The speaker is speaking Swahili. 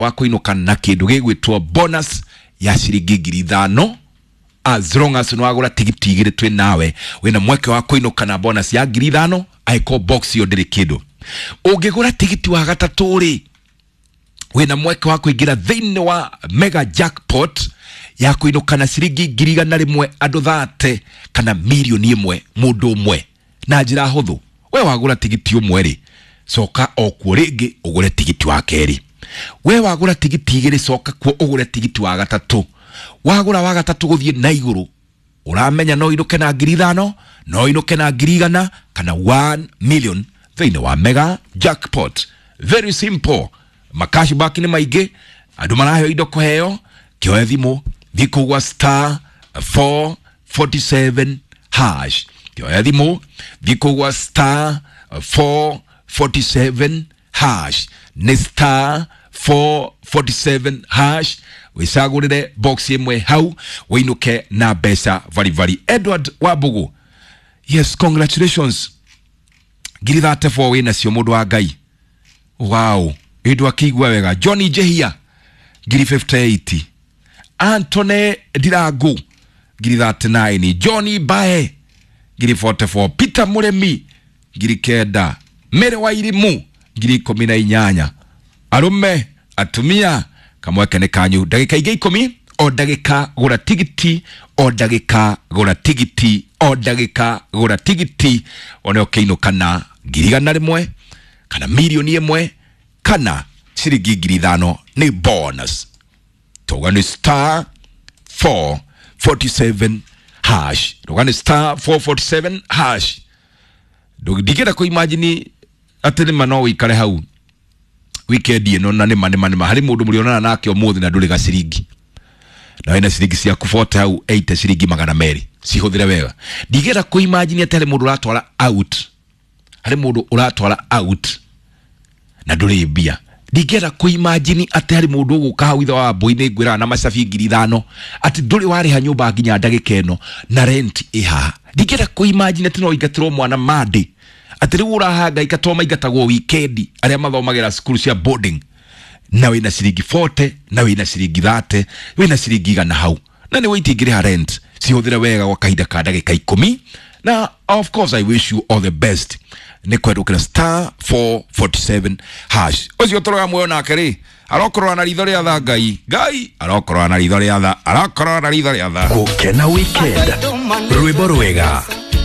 wa kuinuka na kindu gigwitwo bonus ya ciringi 5,000 as long as nwagura tigiti igire twi nawe wina mweke wa kuinuka na bonus ya 5,000 aiko box yo ndiri kindu ungigura tigiti wa gatatu ri wina mweke wa kuingira thini wa mega jackpot ya kuinuka na ciringi 100,000 andu 30 kana milioni 1 mundu umwe na njira huthu we wagura tigiti umwe ri soka okuo ringi ugure tigiti wa keri we wagura tigiti igiri soka kuo ugure tigiti wa gatatu wagura wa gatatu guthie na iguru uramenya no inuke na 5,000 no inuke na 100,000 kana 1 million thini wa mega jackpot very simple makashi baki ni maige andu marayo indo kuheo kioe thimu thikugwa star 447 hash kioe thimu thikugwa star 447 hash ni star 447 hash wisagurire box imwe hau winuke na besa vari Edward Wabugu. Yes, congratulations giri 34 wina cio mundu wa ngai. Wow, Edward kigwa wega. Johnny Jehia giri 58, Anthony Diragu giri 39, Johnny Bae giri 44, Peter Muremi giri 9, Mere wa Irimu giri 18. Arume atumia kamweke ne kanyu dagika ige 10 o dagika gura tigiti o dagika gura tigiti o dagika gura tigiti one okeino kana 100,000 kana milioni 1 kana ciringi 5,000 ni bonus togani star 447 hash togani star 447 hash digera ko imagine atene mano ikare hau weekend ino na nema hari mundu murionana nake omuthi na nduri gaciringi na wena ciringi cia kufota hau 8 ciringi 200 cihuthire wega digera ko imagine atele mundu uratwara out hari mundu uratwara out na nduri bia digera ko imagine atele mundu guka hau itho wa boine ngwira na macabi 5,000 ati nduri wari ha nyumba nginya ndagika ino na rent iha digera ko imagine tino igatirwo mwana made atiriura haga ikatoma igatagwo weekend aria mathomagira school cia boarding na wina ciringi 40 na wina ciringi 30 wina ciringi 100 hau na ni witingire ha rent cihuthire wega kwa kahinda ka ndagika 10 na of course I wish you all the best ni kwedukira star 447 hash ocio toroga muyo nake ri arokorwa na ritho ria tha ngai arokorwa na ritho ria tha gukena weekend rwimbo rwega